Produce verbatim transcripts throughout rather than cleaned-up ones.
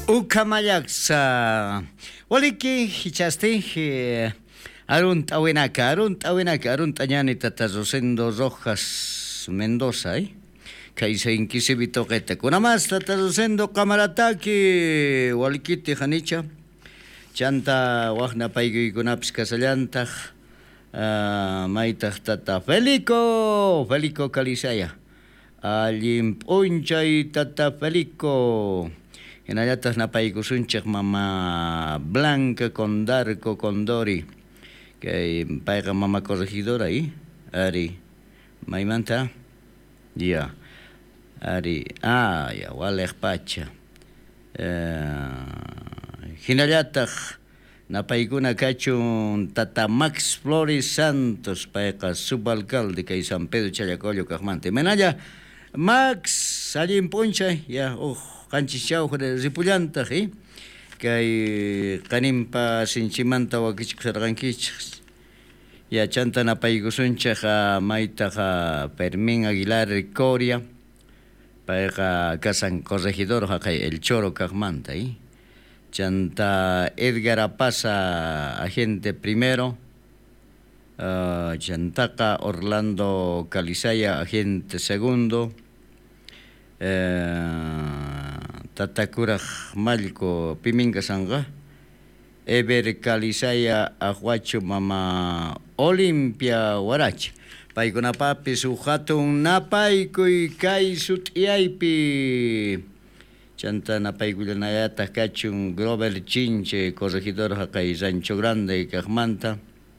Ukamayaksa waliki hichaste arun tawinaka arun tawinaka arun tañani tatarosendo Rojas Mendoza eh kaisa inkisibito kete kuna más tatarosendo kamarataki walikiti hanicha chanta wahna paygi kunaps kasallantaq uh, maitaq tata Felico Felico Kalisaya allin p'unchay tata Felico hinallatas napaykusunchik mama Blanca Condarco Condori kay payqa mama corregidora ahí ari maymanta ya ari ah ya walej pacha uh, hinallataq napaykuna kachun tata Max Flores Santos payqa subalcalde kay San Pedro Challacollo kaqmanta manalla Max allin p'unchay ya uj kanchis chawqa ripullantaq eh kay qanimpa sinchimanta wakichik sarqankichik ya chanta napaykusunchik maytaqa Fermín Aguilar Coria payqa kasan corregidor kay El Choro kaqmanta eh chanta Edgar Apasa agente primero uh, chantaqa Orlando Calisaya agente segundo uh, Tatakuraj Malco Piminga Sanga Eber Calisaya Ahuacho Mama Olimpia Huarache paykunapapi su hatun napaykuy kay sut'iyaypi chanta napaykullanallataq kachun Grover Chinche corregidor kay Rancho Grande kaqmanta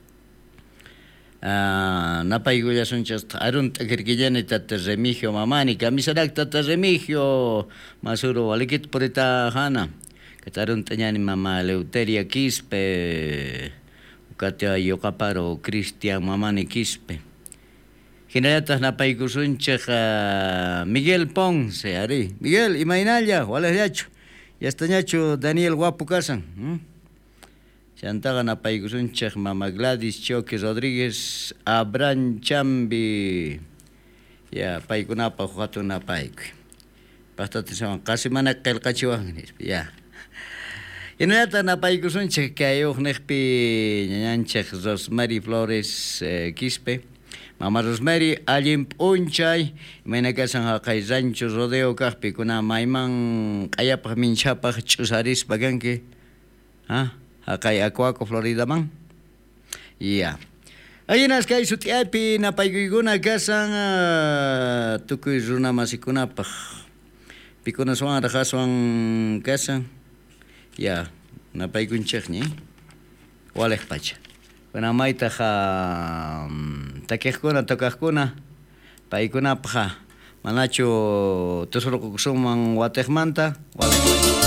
Uh, napaykullasunchas arun t'akirkillani tata Remigio mamani kamisarak tata Remigio masuro walikit purita hana katarun tañani mama Leuteria Quispe ukatia Yokaparo Cristian mamani Quispe hinallatas napaykusunchik uh, Miguel Ponce ari Miguel imaynalla walallachu yastañachu Daniel Guapo kasan ¿hmm? Chantaqa napaykusunchik mama Gladys Choque Rodríguez Abraham Chambi ya paykunapa hatun napaykuy pastatiswan qasi mana qillqachiwanmi ya hinallata napaykusunchik kay uqniqpi ñañanchik Rosemary Flores eh, Quispe mama Rosemary allin p'unchay imayna kasan kay Rancho Rodeo kaqpi kuna mayman q'ayapaq minchapaq ch'usarispa kanki ha kay Acuaco Florida man ya ayunas kay sut'iyaypi napaykuykuna kasan uh, tukuy runa masikunapaq pikunaswan rajaswan kasan ya napaykunchikñi walej pacha kuna maytaqa um, takiqkuna tukaqkuna paykunapaqa manachu tusurqukusunman watiqmanta walej pacha